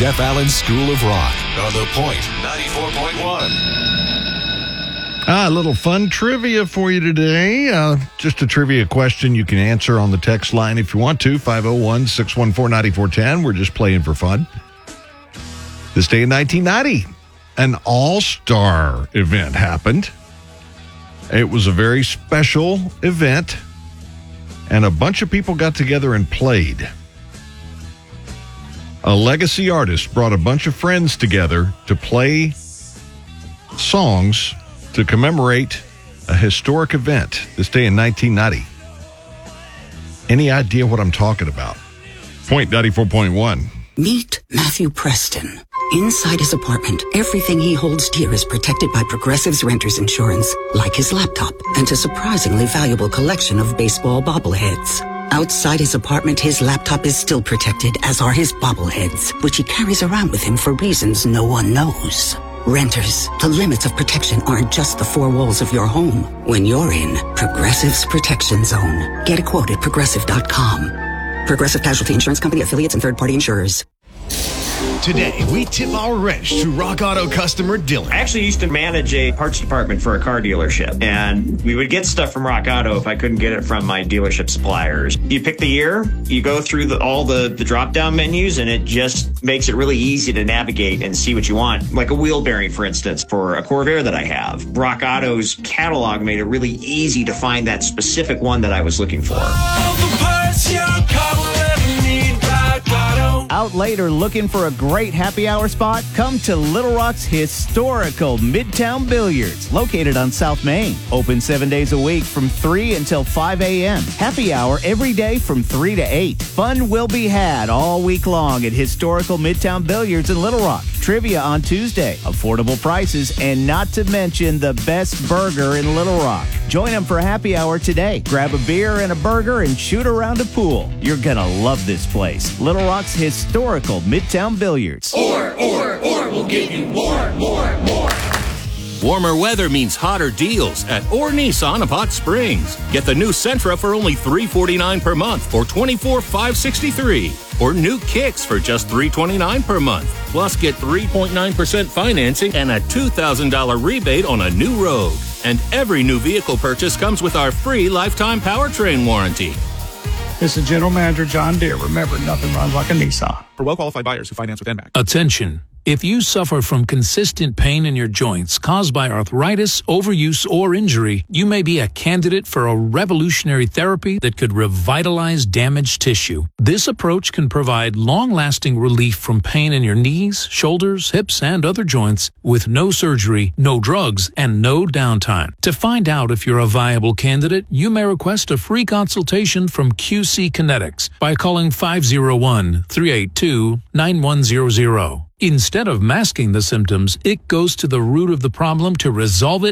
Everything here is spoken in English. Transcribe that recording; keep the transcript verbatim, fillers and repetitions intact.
Jeff Allen School of Rock on The Point ninety-four point one. Ah, a little fun trivia for you today. Uh, just a trivia question you can answer on the text line if you want to, five oh one, six one four, nine four one oh. We're just playing for fun. This day in nineteen ninety, an all-star event happened. It was a very special event, and a bunch of people got together and played. A legacy artist brought a bunch of friends together to play songs to commemorate a historic event this day in nineteen ninety. Any idea what I'm talking about? Point ninety-four point one. Meet Matthew Preston. Inside his apartment, everything he holds dear is protected by Progressive's Renters Insurance, like his laptop and a surprisingly valuable collection of baseball bobbleheads. Outside his apartment, his laptop is still protected, as are his bobbleheads, which he carries around with him for reasons no one knows. Renters, the limits of protection aren't just the four walls of your home. When you're in Progressive's Protection Zone, get a quote at progressive dot com. Progressive Casualty Insurance Company, affiliates, and third-party insurers. Today, we tip our wrench to Rock Auto customer Dylan. I actually used to manage a parts department for a car dealership, and we would get stuff from Rock Auto if I couldn't get it from my dealership suppliers. You pick the year, you go through the, all the, the drop-down menus, and it just makes it really easy to navigate and see what you want. Like a wheel bearing, for instance, for a Corvair that I have. Rock Auto's catalog made it really easy to find that specific one that I was looking for. All the parts your car will ever need, Rock Auto. Out late or looking for a great happy hour spot? Come to Little Rock's historical Midtown Billiards, located on South Main. Open seven days a week from three until five a.m. Happy hour every day from three to eight. Fun will be had all week long at historical Midtown Billiards in Little Rock. Trivia on Tuesday, affordable prices, and not to mention the best burger in Little Rock. Join them for happy hour today. Grab a beer and a burger and shoot around a pool. You're gonna love this place. Little Rock's historical Midtown Billiards. Or, or, or, we'll give you more, more, more. Warmer weather means hotter deals at Or Nissan of Hot Springs. Get the new Sentra for only three hundred forty-nine dollars per month or twenty-four thousand five hundred sixty-three dollars. Or new Kicks for just three hundred twenty-nine dollars per month. Plus get three point nine percent financing and a two thousand dollars rebate on a new Rogue. And every new vehicle purchase comes with our free lifetime powertrain warranty. This is General Manager John Deere. Remember, nothing runs like a Nissan. For well-qualified buyers who finance with N M A C. Attention. If you suffer from consistent pain in your joints caused by arthritis, overuse, or injury, you may be a candidate for a revolutionary therapy that could revitalize damaged tissue. This approach can provide long-lasting relief from pain in your knees, shoulders, hips, and other joints with no surgery, no drugs, and no downtime. To find out if you're a viable candidate, you may request a free consultation from Q C Kinetics by calling five oh one, three eight two, nine one zero zero. Instead of masking the symptoms, it goes to the root of the problem to resolve it